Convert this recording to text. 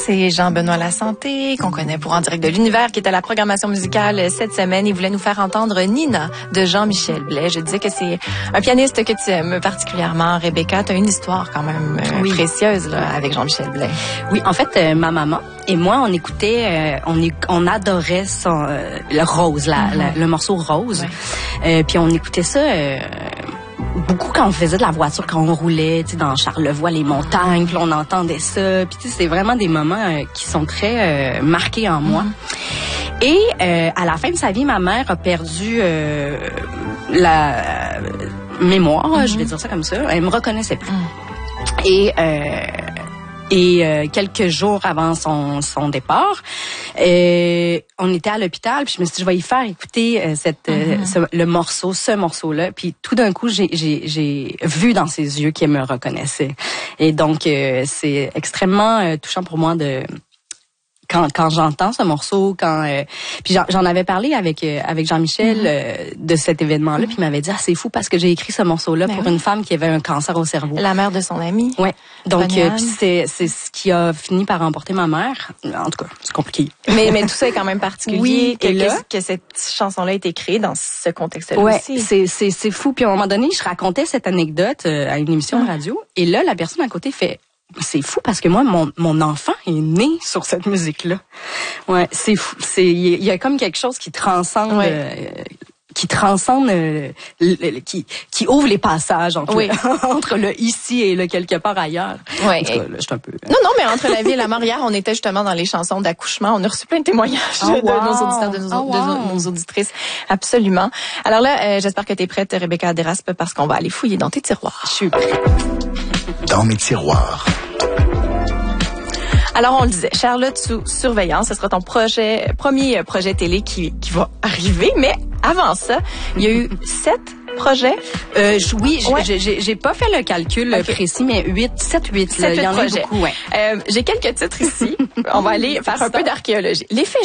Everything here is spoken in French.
C'est Jean-Benoît Lasanté, qu'on connaît pour En direct de l'univers, qui est à la programmation musicale cette semaine. Il voulait nous faire entendre Nina de Jean-Michel Blais. Je disais que c'est un pianiste que tu aimes particulièrement. Rebecca, tu as une histoire quand même précieuse là, avec Jean-Michel Blais. Oui, en fait, ma maman et moi, on écoutait, on adorait le Rose, le morceau Rose. Ouais. Puis on écoutait ça... beaucoup quand on faisait de la voiture, quand on roulait, tu sais, dans Charlevoix, les montagnes, puis on entendait ça. Puis tu sais, c'est vraiment des moments qui sont très marqués en moi. Et à la fin de sa vie, ma mère a perdu la mémoire, je vais dire ça comme ça. Elle me reconnaissait plus. Et quelques jours avant son départ, on était à l'hôpital, puis je me suis dit, je vais y faire écouter ce morceau-là. Puis tout d'un coup, j'ai vu dans ses yeux qu'elle me reconnaissait. Et donc, c'est extrêmement touchant pour moi quand j'entends ce morceau, puis j'en avais parlé avec Jean-Michel de cet événement-là, puis il m'avait dit c'est fou parce que j'ai écrit ce morceau-là pour une femme qui avait un cancer au cerveau. La mère de son amie. Ouais. Donc puis c'est ce qui a fini par remporter ma mère. En tout cas, c'est compliqué. Mais tout ça est quand même particulier. Oui, que cette chanson-là ait été créée dans ce contexte-là aussi. C'est fou. Puis à un moment donné, je racontais cette anecdote à une émission de radio, et là la personne à côté fait c'est fou parce que moi, mon enfant est né sur cette musique-là. Ouais, c'est fou. Il y a comme quelque chose qui transcende, qui ouvre les passages entre le ici et le quelque part ailleurs. Ouais. En tout cas, là, je suis un peu... Non, mais entre la vie et la mort, hier, on était justement dans les chansons d'accouchement. On a reçu plein de témoignages de nos auditeurs, de nos auditrices. Absolument. Alors là, j'espère que tu es prête, Rebecca Deraspe, parce qu'on va aller fouiller dans tes tiroirs. Je suis prête. Dans mes tiroirs. Alors, on le disait, Charlotte sous surveillance, ce sera ton premier projet télé qui va arriver. Mais avant ça, il y a eu 7 projets. Oui, j'ai pas fait le calcul précis, mais 7, 8. Il y en a beaucoup, J'ai quelques titres ici. On va aller faire un peu d'archéologie. L'effet